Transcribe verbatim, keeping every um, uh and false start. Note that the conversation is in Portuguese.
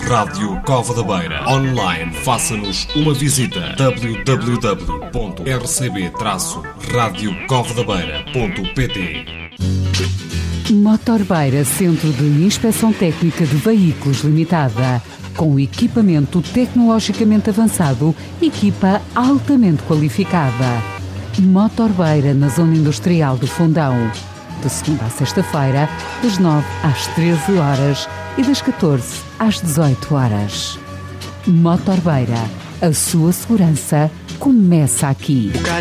Rádio Cova da Beira. Online, faça-nos uma visita. w w w ponto r c b traço rádio cova da beira ponto p t. Motorbeira Centro de Inspeção Técnica de Veículos Limitada. Com equipamento tecnologicamente avançado, equipa altamente qualificada. Motorbeira na Zona Industrial do Fundão. De segunda a sexta-feira, das nove às treze horas e das catorze às dezoito horas. Motorbeira, a sua segurança começa aqui.